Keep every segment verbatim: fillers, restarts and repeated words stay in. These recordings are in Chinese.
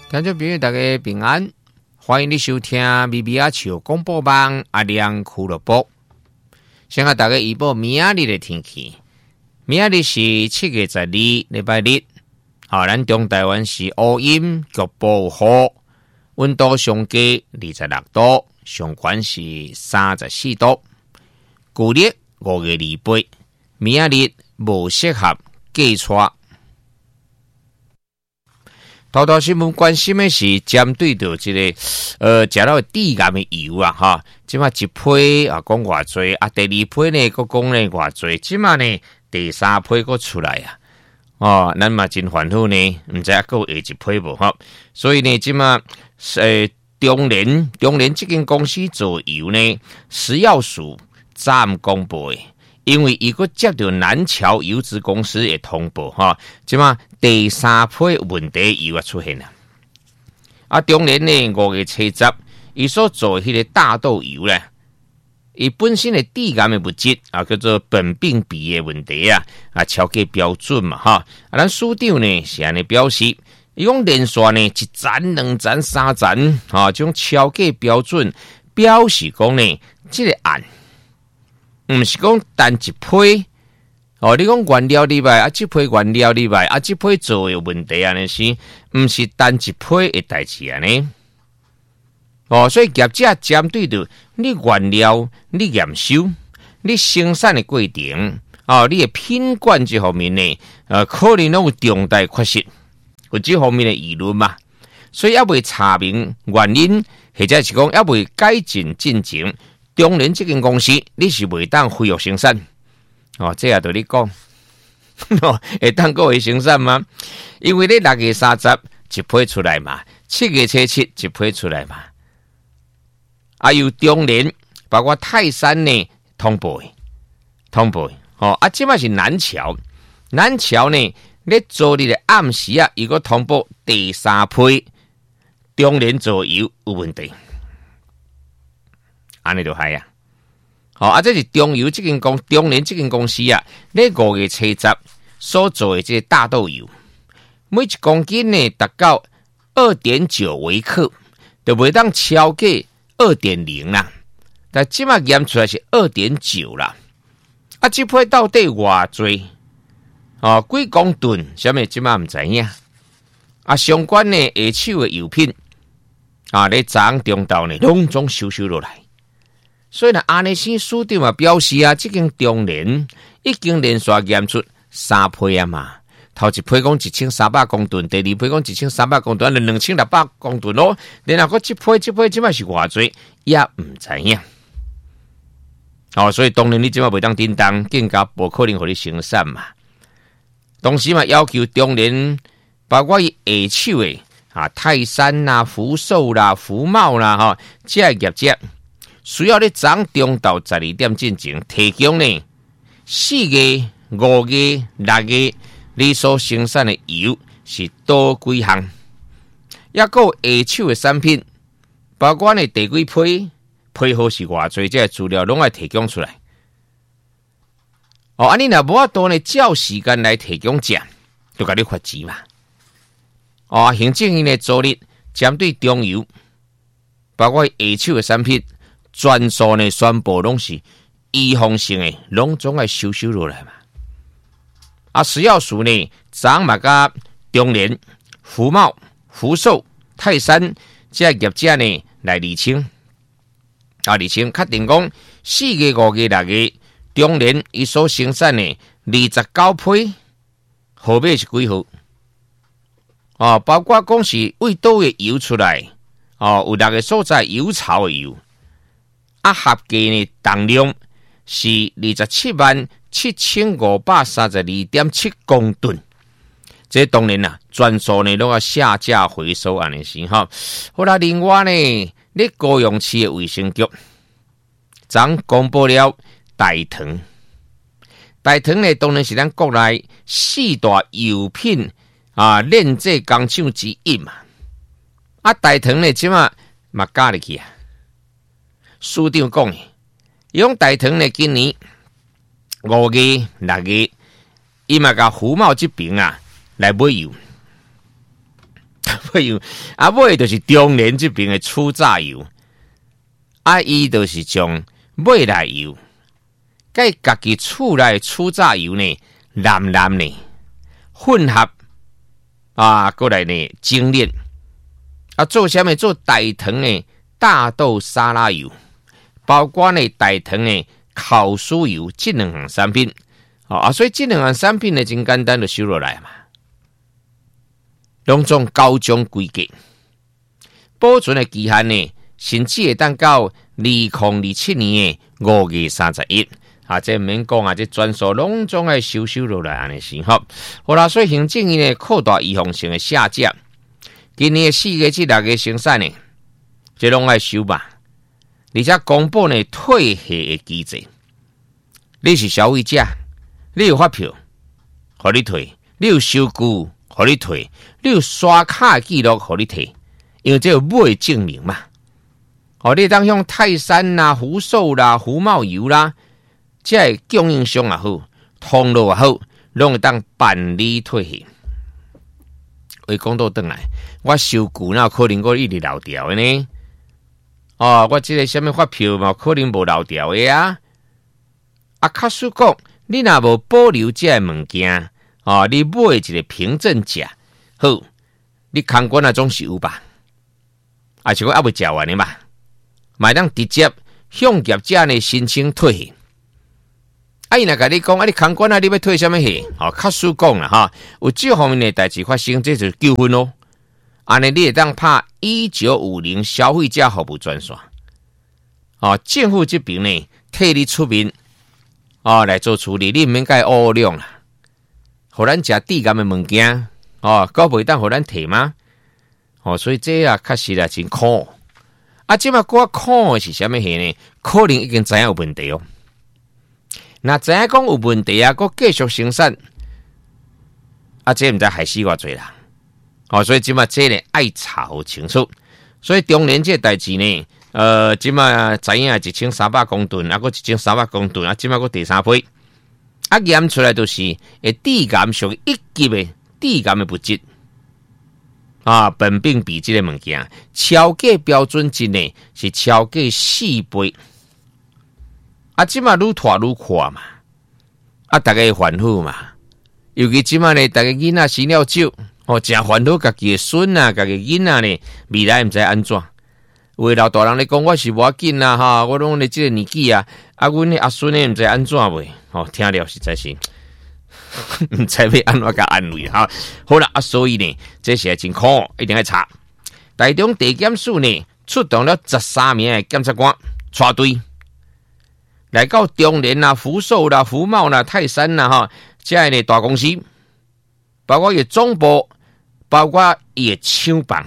听众朋友大家平安，欢迎你收听咪咪阿笑广播网阿亮俱乐部。先和大家预报明仔日的天气。明仔日是七月十二，礼拜日。好，咱中台湾是乌阴，局部雨，温度上低二十六度，上悬是三十四度。旧历五月二八，明仔日无适合寄出。头头新闻关心的是针对到这个呃，食到低盐的油啊，哈，即马一批啊讲偌济啊，第二批呢，佫讲呢偌济，即马呢第三批佫出来啊，哦，咱嘛真烦恼呢，毋知还佫有下一批无哈，所以呢，即马呃中联中联这间公司做油呢，食药署暂公布的。因为伊个接到南桥油脂公司的通报哈，即嘛第三批问题油啊出现啦。啊，中联呢五月七十，伊所做迄个大豆油咧，伊本身的低盐的物质啊，叫做苯并芘的问题啊，啊超过标准嘛哈。啊，咱署长呢是安尼表示，伊讲连续呢一层、两层、三层，哈，这种超过标准，表示讲呢，这个案。毋是讲单一批哦，你讲原料里外啊，这批原料里外啊，这批做的问题啊，那是毋是单一批的代志啊呢？哦，所以业者针对着你原料、你验收、你生产的过程哦，你的品管这方面呢，呃，可能拢有重大缺失，有这方面的议论嘛。所以还未查明原因，或者是讲还未改进进程。中联这间公司，你是未当恢复生产哦？这也对你讲，会当各位生产吗？因为你六月三十一批出来嘛，七月七七一批出来嘛，啊，有中联包括泰山呢通报通报哦，啊，这嘛是南桥，南桥呢，你做你的暗时啊，如果通报第三批中联做油有问题。安尼就系啊，好啊！这是中油这间公中联这间公司啊，咧五月七十所做的这个大豆油，每一公斤呢达到二点九微克，就袂当超过二点零啦。但即马验出来是二点九啦。啊，这批到底偌济？哦，几公吨？啥物即马唔知影。啊，相关的下手的油品啊，咧昨昏中昼呢，拢总收收落来。所以呢，安尼先署长嘛表示啊，这间中联已经连续验出三批啊嘛。头一批讲一千三百公吨，第二批讲一千三百公吨，两千六百公吨咯。然后个这批这批这摆是偌济，也唔知影。哦，所以当然你这摆袂当叮当，更加无可能互你生产嘛。同时嘛，要求中联包括伊下手的啊，泰山啦、福寿啦、福茂啦，哈，这业者。需要咧早中到十二点进前提供呢四月、五月、六月你所生产的油是多几项，也有下手的产品，包括呢第几批批号是偌济，这资料拢要提供出来。哦，安尼若无法度呢，照时间来提供者，就甲你罚钱嘛。哦，行政院的昨日针对中油，包括下手的产品。全数呢宣布拢是预防性的，拢总爱收收落来嘛。啊，食药署呢，昨嘛甲中联、福茂、福寿、泰山这业者呢来厘清，啊厘清，确定讲四月、五月、六月中联伊所生产的二十九批号码是几号？哦，包括讲是为倒的油出来，哦，有六个所在油槽的油。啊，合计呢重量是二十七万七千五百三十二点七公吨。这当然啦，全数呢都要下架回收安尼先哈。好啦，另外呢，你高雄市的卫生局昨公布了大肠，大肠呢当然是咱国内四大油品啊炼制工厂之一嘛。啊，大肠呢即嘛嘛加入去啊。署长讲的，伊讲大肠呢，今年五月、六月，伊嘛甲福茂这边啊来买油， 买油，啊买就是中联这边的初榨油，啊伊就是将买来油，甲家己厝内初榨油呢，蓝蓝呢混合啊，过来呢精炼啊，做啥物做大糖的大豆沙拉油，包括呢大糖的烤酥油，这两项产品。啊，所以这两项产品呢，真简单就收落来嘛，拢总高中规格，保存的期限呢，甚至会当到二零二七年的五月三十一。啊，这免讲啊，这全数拢总爱收收落来安尼是吼。好啦，所以行政院呢扩大预防性的下架，今年的四月至六月生产呢，这拢爱收吧，而且公布呢退货的机制，你是消费者。你有发票，互你退；你有收据，互你退；你有刷卡记录，互你退。因为这有买证明嘛。哦，你当用泰山啦、福寿啦、福茂油啦，这供应商也好，通路也好，拢会当办理退货。话讲到转来，我收据哪可能我一直漏掉的呢？哦，我这个什么发票嘛，可能无漏掉的啊。啊，卡叔讲。你若无保留这物件，哦，你买一个凭证价，好，你空管啊总是有吧？啊，是我还未食完的嘛，买当直接向业者呢申请退货。啊，伊若甲你讲，啊，你空管啊，你要退什么货？哦，较输讲啦哈，有这方面的代志发生，这就是纠纷咯。安尼你会当拍一九五零消费者服务专线，哦，政府这边呢替你出面。哦，来做处理，你唔免该乌量啦。互咱食低感的物件，哦，搞袂当互咱摕吗？哦，所以这啊，确实啊，真苦。啊，即马我苦的是啥物货呢？可能已经知影有问题哦。那知影讲有问题啊，佮继续生产，啊，这唔知害死偌济啦。哦，所以即马这呢爱查好清楚。所以中联这代志呢。呃，即马知影一千三百公吨，啊，个一千三百公吨，啊，即马个第三批，啊，验出来都是会致癌属于一级的致癌的物质，啊，苯并芘这个物件，超过标准值呢是超过四倍，啊，即马愈拖愈快嘛，啊，大家会烦恼嘛，尤其即马呢，大家囡仔生了少，哦，真烦恼家己的孙啊，家己囡仔呢，未来唔知安怎。有老大人咧讲，我是无要紧啦哈，我拢咧这个年纪啊，啊，阮阿孙呢唔知安怎袂，哦，听了实在是唔知要安怎甲安慰哈。好啦，啊，所以呢，这是真苦，一定要查。台中地检署呢出动了十三名的检察官带队，来到中联啦、福寿啦、福茂啦、泰山啦哈，这样的大公司，包括伊总部，包括伊的厂房。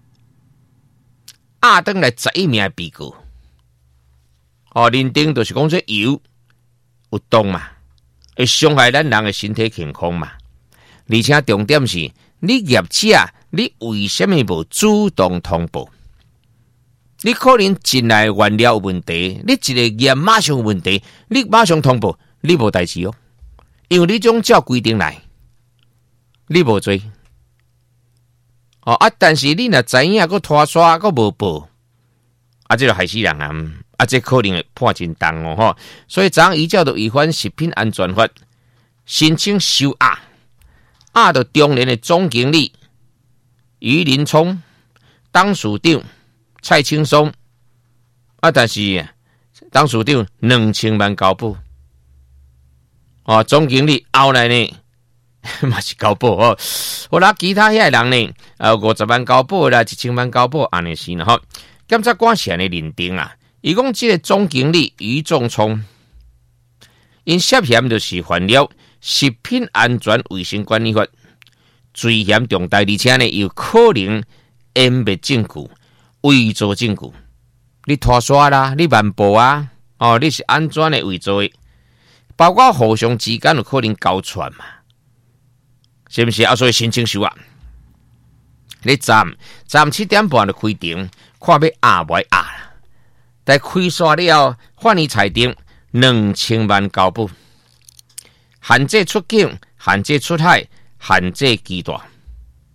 压登来十一名被告，哦，认定就是讲这油有毒嘛，会伤害咱人的身体健康嘛。而且重点是，你业者你为什么无主动通报？你可能进来原料有问题，你一个业马上有问题，你马上通报，你无代志哦，因为你种照规定来，你无罪。哦啊！但是你若知影个拖刷个无报，啊，这就害死人啊！啊，这可能会判真重哦吼。所以，昨依照着违反食品安全法，申请收押，押到中联的总经理于林聪、董事长蔡青松，啊，但是董事长两千万交保，哦，总经理后来呢？嘛是交保哦，好啦，其他遐人呢？呃，五十万交保啦，一千万交保，安尼是呢吼。检察官是安尼认定啊，伊讲这个总经理于仲聪，因涉嫌就是犯了食品安全卫生管理法，罪嫌重大，而且呢有可能掩灭证据、伪造证据。你拖刷啦，你瞒报啊，哦，你是安怎的伪造的？包括互相之间有可能交传嘛？是不是啊？所以申请收啊，你站站七点半就开庭，看要压不压啦。但开刷了，法院裁定两千万交保，限制出境、限制出海、限制居住。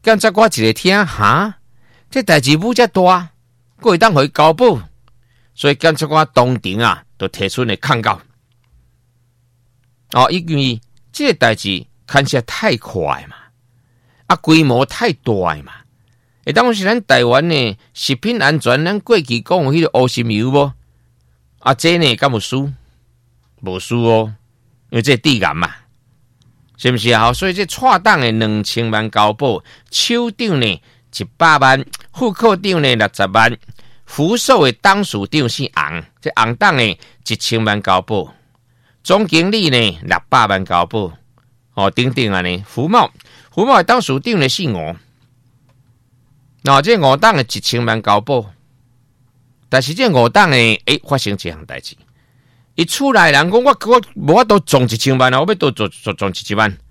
检察官一个听，哈，这代志武遮大，佫会当互伊交保，所以检察官当庭啊，就提出来抗告。哦，因为这个代志看起来太快嘛，啊，规模太大嘛。诶，当时咱台湾呢，食品安全，咱过去讲有迄个乌心油无？啊，这呢敢有输？无输哦，因为这致癌嘛。是不是啊？所以这错档的两千万交保，首长呢一百万，副科长呢六十万，副手的董事长是红，这红档呢一千万交保，总经理呢六百万交保，哦，等等啊呢，福茂，福茂的董事长呢是我，那这五档的一千万交保，但是这五档呢，诶，发生这样代志。伊厝内人讲我我无法度中一千万啊，我要多做做中一千万。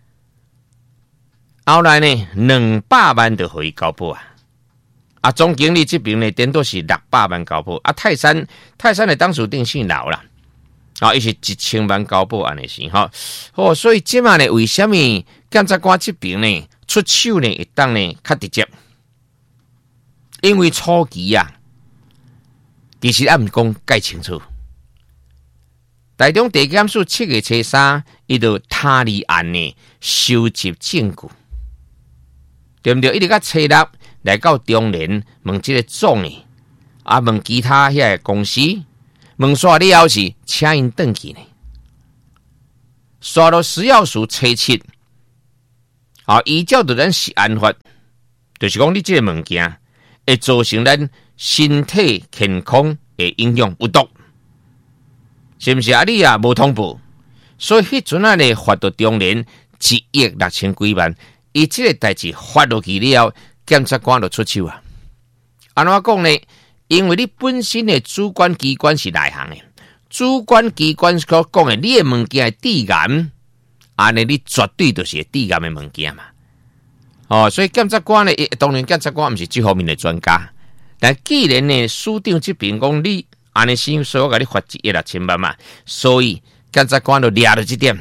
后来呢，两百万就可以交保啊。啊，总经理这边呢，顶多是六百万交保。啊，泰山泰山的董事长姓老啦，啊，伊是一千万交保安尼是哈。哦，所以即马呢，为什么检察官这边呢出手呢，会当呢较直接？因为初期啊，其实也毋讲介清楚。台中地检署七月初三，伊就他立案呢，收集证据，对不对？一直到初六来到中联问这个总呢，啊问其他遐个公司，问煞了后是请因转去呢，刷到食药署初七，啊依照着咱食安法，就是讲你这个物件会造成咱身体健康的影响有毒。是不是啊？你啊无通报，所以迄阵啊呢罚到中联一亿六千几万，伊这个代志发落去了后，检察官就出手啊。安怎讲呢？因为你本身的主管机关是内行的，主管机关所讲的你的物件是致癌，安尼你绝对就是致癌的物件嘛。哦，所以检察官呢，当然检察官毋是这方面的专家，但既然呢署长这边讲你。安尼先，所以我甲你罚一亿六千万嘛，所以检察官就抓到这点，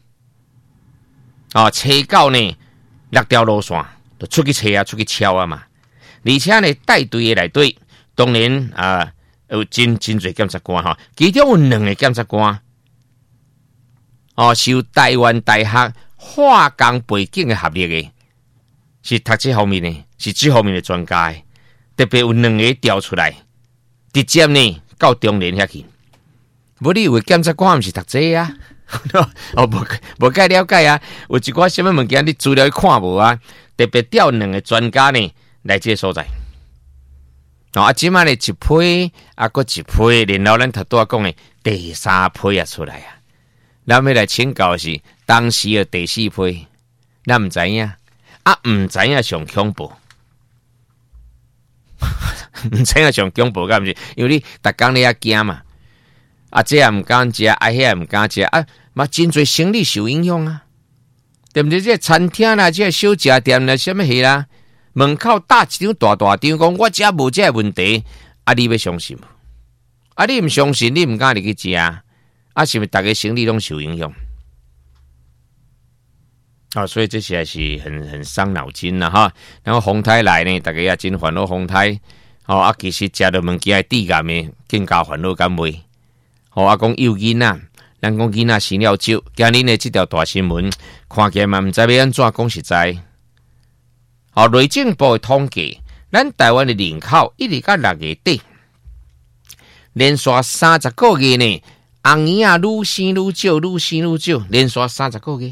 哦，查到呢六条路线，就出去查啊，出去敲啊嘛，而且呢带队的内底，当然啊有真真侪检察官哈，其中有两个检察官，哦，是由台湾大学化工背景的学历的，是读这方面的，是这方面的专家的，特别有两个调出来，直接呢。到中联遐去，无你以为检察官毋是读这啊？哦，无无介了解啊！有一寡什么物件你资料看无啊？特别调两个专家呢来这个所在。哦，啊，即摆呢一批啊，搁一批，然后咱头拄讲的第三批也出来啊。咱要来请教的是当时的第四批，咱毋知影啊，毋知影上恐怖。毋知影上恐怖敢毋是？因为你逐工你遐惊嘛，啊这也毋敢食，啊迄也毋敢食，啊嘛真侪生理受影响啊，对毋对？这餐厅啦，这小食店啦，什么戏啦，门口搭一张大大张，讲我遮无这个问题，啊你要相信无？啊你毋相信，你毋敢入去食，啊是毋是逐个生理拢受影响？啊，所以这些还是很很伤脑筋啦哈。然后风台来呢，大家也真烦恼风台。哦，啊，其实食到物件致癌的，更加烦恼敢袂？哦，啊，讲幼囡仔，咱讲囡仔生了少，今日呢这条大新闻，看起来嘛毋知要安怎讲实在。哦，内政部的统计，咱台湾的人口一直到六月底，连续三十个月呢，红儿啊愈生愈少，愈生愈少，连续三十个月。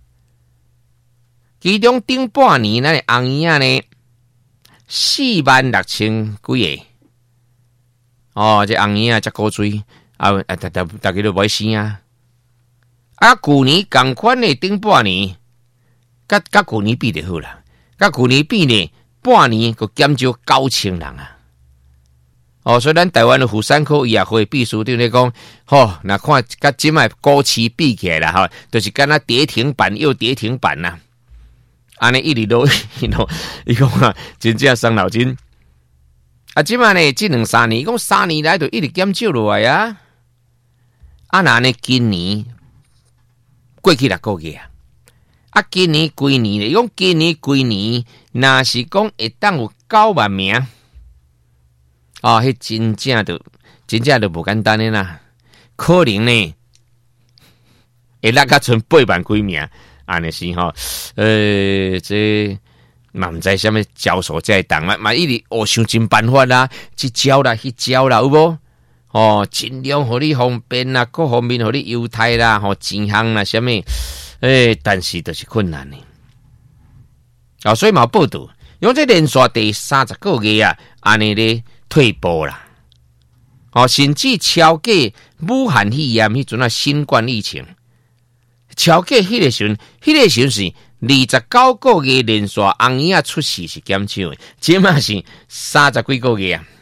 其中顶半年咱的红儿啊呢。四万六千几个，哦，这红儿啊，这高水啊，啊，大大大家都袂生啊。啊，去年同款的顶半年，甲甲去年比就好啦。甲去年比呢，半年佮减少九千人啊。哦，所以咱台湾的妇产科医学会秘书长咧讲，吼、哦，那看甲即卖高期比起来啦，吼，就是敢若跌停板又跌停板呐、啊。安尼一直都，伊讲伊讲啊，真正伤脑筋。啊，即摆呢，即两三年，讲三年来就一直减少落来啊。啊，那呢，今年过去六个月啊， 啊，今年规年咧，讲今年规年，若是讲会当有九万名，哦，迄真正就真正就无简单诶啦，可能呢会拉甲剩八万几名，安尼是吼，呃，这嘛毋知啥物教授才会当嘛，嘛一直哦想尽办法啦，去教啦，去教啦，有无？哦，尽量互你方便啦，各方面互你优待啦，吼、哦，钱项啦，啥物？诶、欸，但是就是困难呢。啊、哦，所以嘛报道，用这连续第三十个月啊，安尼咧退步啦。哦，甚至超过武汉肺炎迄阵啊，新冠疫情，超过迄个时阵，迄、那个时阵是二十九个月连续红衣啊出事是减少的，即嘛是三十几个月啊。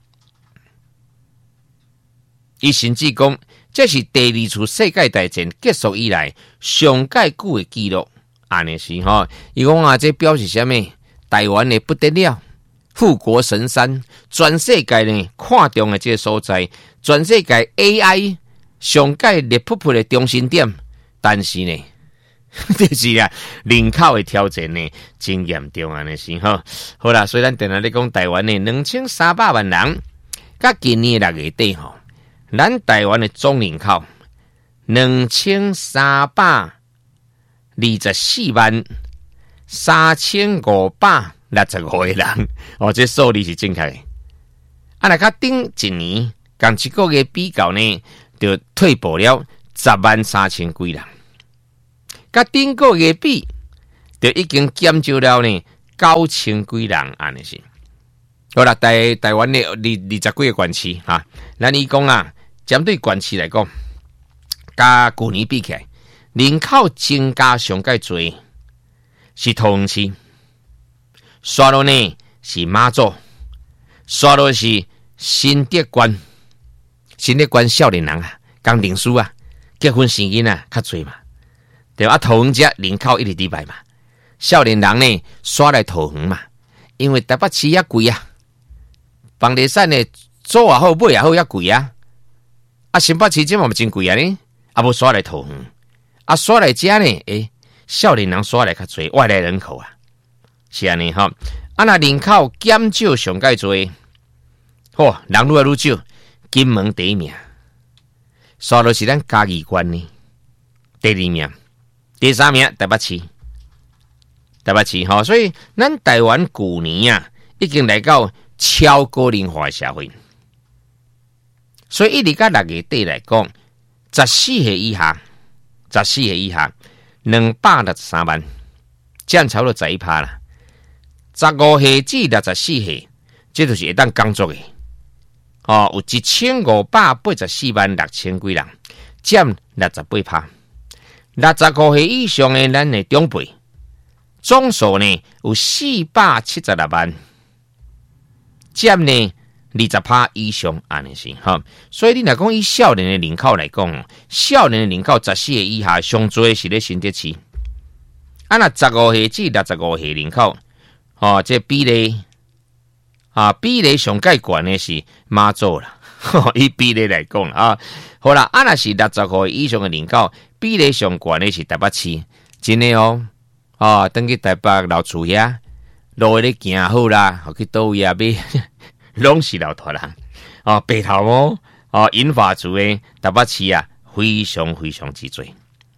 伊甚至讲，这是第二次世界大战结束以来上介久的记录。安尼是吼，伊讲啊，这表示啥物？台湾的不得了，富国神山，全世界呢看重的这个所在，全世界 A I 上介热扑扑的中心点。但是呢，就是啊，人口的挑战呢真严重安尼是吼。好啦，虽然定定咧讲台湾呢两千三百万人，甲今年六月底吼。咱台湾的总人口两千三百二十四万三千五百六十五个人，哦，这数字是正确的。啊，那甲顶一年共一个月比较呢，就退步了十万三千几人。甲顶个月比，就已经减少了呢九千几人，安尼是。好啦，台台湾的二二十几个县市哈，咱伊讲啊。针对县市来讲，甲去年比起来，人口增加上介多是桃园市，刷落呢是马祖，刷落是新竹县。新竹县少年人啊，工程师啊，结婚生囡啊，较多嘛。对啊，桃园遮人口一直低排嘛，少年人呢刷来桃园嘛，因为台北市也贵啊，房地产呢做也好，买也好也贵啊。啊，新北市这嘛真贵啊呢，啊无刷来桃园，啊刷来遮呢，诶、欸，少年人刷来较多，外来人口啊，是安尼吼。啊，那人口减少上介多，嚯、哦，人愈来愈少，金门第一名，刷落是咱嘉义县呢，第二名，第三名台北市，台北市吼，所以咱台湾去年啊，已经来到超高龄化社会。所以一直到六月底来讲，十四岁以下，十四岁以下，两百六十三万，占超过十一趴啦。十五岁至六十四岁，这就是会当工作的。哦，有一千五百八十四万六千几人，占六十八趴。六十五岁以上的咱的长辈，总数呢有四百七十六万，占呢。二十趴以上，安尼是哈，所以你若讲以少年的人口来讲，少年的人口十四岁以下上多是咧新竹市，啊那十五岁至六十五岁人口，哦，这比例啊比例上介悬的是马祖啦，以比例来讲啊，好啦，啊那是六十五岁以上的人口，比例上悬的是台北市，真的哦，哦，等去台北老厝遐，路咧行好啦，好去倒位啊买。拢是老大人哦，白头毛哦，银发族的台北市啊，非常非常之多。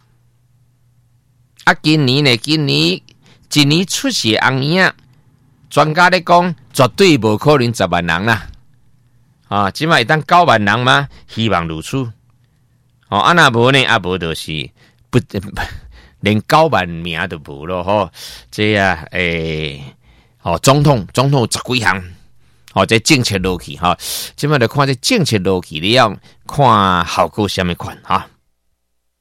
啊，今年呢，今年一年出世红衣啊，专家咧讲，绝对无可能十万人啦。啊，即卖会当九万人吗？希望如此。哦，啊那无呢，啊无就是不连九万名都无咯吼。这啊，诶、欸，哦，总统总统十几项。哦，这政策落去哈，即摆就看这政策落去了，看效果什么款哈。